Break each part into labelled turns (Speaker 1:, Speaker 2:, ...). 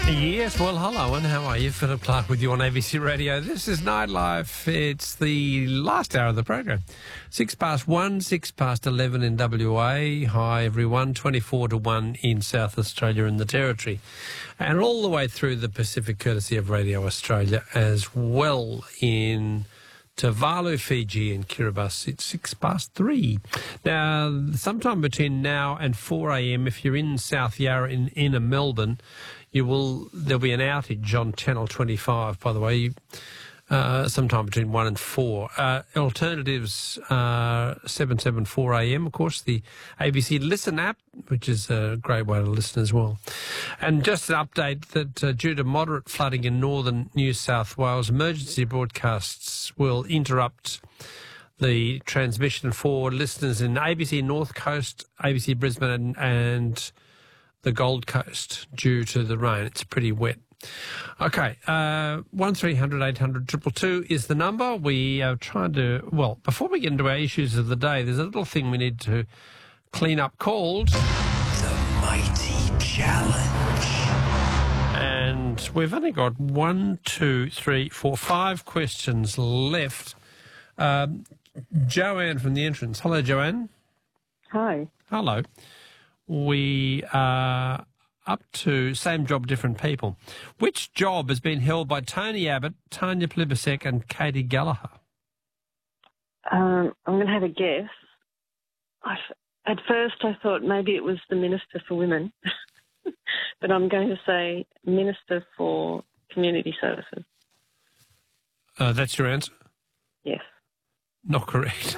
Speaker 1: Yes, well, hello, and how are you? Philip Clark with you on ABC Radio. This is Nightlife. It's the last hour of the program. 1:06, 11 in WA. Hi, everyone. 24 to 1 in South Australia and the Territory. And all the way through the Pacific, courtesy of Radio Australia, as well in Tuvalu, Fiji and Kiribati. It's 3:06. Now, sometime between now and 4 a.m, if you're in South Yarra in inner Melbourne, there'll be an outage on Channel 25, by the way, sometime between 1 and 4. Alternatives are 4 a.m, of course, the ABC Listen app, which is a great way to listen as well. And just an update that due to moderate flooding in northern New South Wales, emergency broadcasts will interrupt the transmission for listeners in ABC North Coast, ABC Brisbane and the Gold Coast due to the rain. It's pretty wet. Okay, 1300 800 222 is the number. We are trying to, well, before we get into our issues of the day, there's a little thing we need to clean up called
Speaker 2: The Mighty Challenge.
Speaker 1: And we've only got 5 questions left. Joanne from the entrance. Hello, Joanne.
Speaker 3: Hi.
Speaker 1: Hello. We are up to same job, different people. Which job has been held by Tony Abbott, Tanya Plibersek and Katie Gallagher?
Speaker 3: I'm going to have a guess. At first I thought maybe it was the Minister for Women, but I'm going to say Minister for Community Services.
Speaker 1: That's your answer?
Speaker 3: Yes.
Speaker 1: Not correct.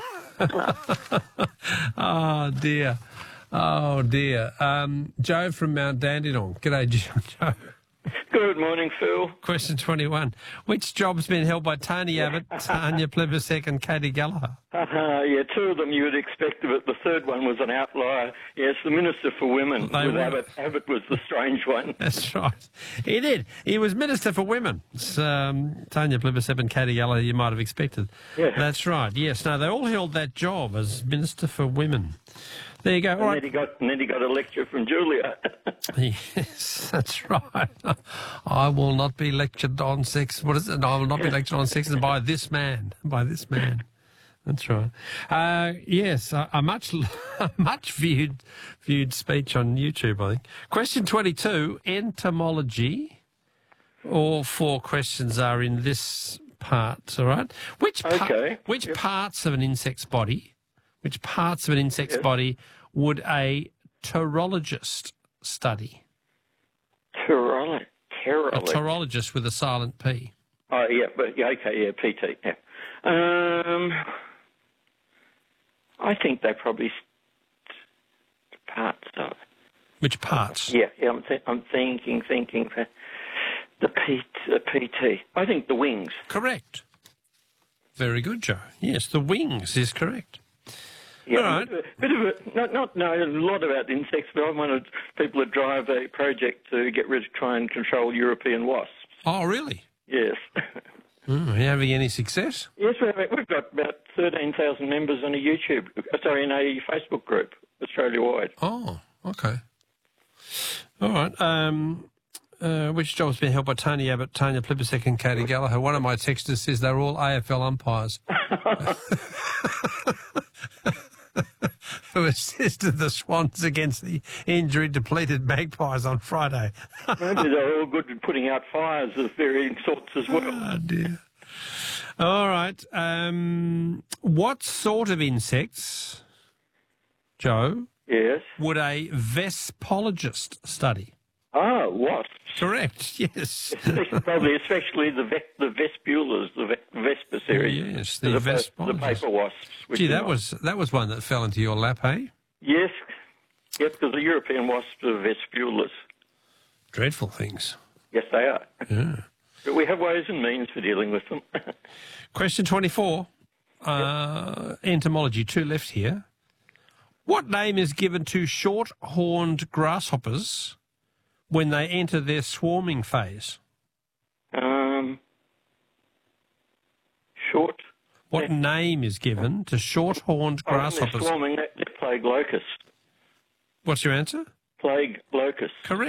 Speaker 1: Oh, dear. Oh, dear. Joe from Mount Dandenong. G'day, Joe.
Speaker 4: Good morning, Phil.
Speaker 1: Question 21. Which job has been held by Tony Abbott, Tanya Plibersek and Katie Gallagher?
Speaker 4: Yeah, two of them you would expect, but the third one was an outlier. Yes, the Minister for Women with Abbott. Abbott was the strange one.
Speaker 1: That's right. He did. He was Minister for Women. Tanya Plibersek and Katie Gallagher, you might have expected.
Speaker 4: Yeah.
Speaker 1: That's right. Yes. No, they all held that job as Minister for Women. There you go. All right.
Speaker 4: And then he got a lecture from Julia.
Speaker 1: Yes, that's right. I will not be lectured on sex. What is it? I will not be lectured on sex by this man. By this man. That's right. Yes, a much viewed speech on YouTube, I think. Question 22, entomology. All 4 questions are in this part, all right? Which parts of an insect's body... Which parts of an insect's body would a pterologist study?
Speaker 4: Pterologist.
Speaker 1: A pterologist with a silent P.
Speaker 4: Oh, yeah, PT, yeah. I think they probably parts of it.
Speaker 1: Which parts?
Speaker 4: Yeah, I'm thinking the PT. I think the wings.
Speaker 1: Correct. Very good, Joe. Yes, the wings is correct.
Speaker 4: Yeah,
Speaker 1: all right.
Speaker 4: Bit of a, not know a lot about insects, but I'm one of the people that drive a project to try and control European wasps.
Speaker 1: Oh, really?
Speaker 4: Yes.
Speaker 1: Are you having any success?
Speaker 4: Yes, we've got about 13,000 members on in a Facebook group, Australia-wide.
Speaker 1: Oh, okay. All right. Which job's been held by Tony Abbott, Tanya Plibersek and Katie Gallagher? One of my texters says they're all AFL umpires. Who assisted the Swans against the injury-depleted Magpies on Friday.
Speaker 4: Maybe they're all good at putting out fires of varying sorts as well.
Speaker 1: Oh, dear. All right. What sort of insects, Joe,
Speaker 4: yes,
Speaker 1: would a vespologist study?
Speaker 4: Ah, wasps.
Speaker 1: Correct, yes.
Speaker 4: Probably especially the vespulas, the Vespa series.
Speaker 1: Yes, the vespologist.
Speaker 4: The paper wasps.
Speaker 1: Gee, that was one that fell into your lap, hey?
Speaker 4: Yes, because the European wasps are vespulas.
Speaker 1: Dreadful things.
Speaker 4: Yes, they are.
Speaker 1: Yeah.
Speaker 4: But we have ways and means for dealing with them.
Speaker 1: Question 24. Entomology, 2 left here. What name is given to short-horned grasshoppers when they enter their swarming phase?
Speaker 4: Short.
Speaker 1: What name is given to short-horned grasshoppers?
Speaker 4: They're swarming, they're plague locusts.
Speaker 1: What's your answer?
Speaker 4: Plague locusts.
Speaker 1: Correct.